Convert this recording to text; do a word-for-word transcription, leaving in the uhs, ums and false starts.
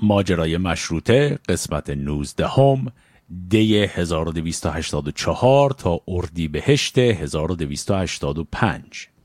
ماجرای مشروطه قسمت نوزدهم دی هزار و دویست و هشتاد و چهار تا اردیبهشت هزار و دویست و هشتاد و پنج.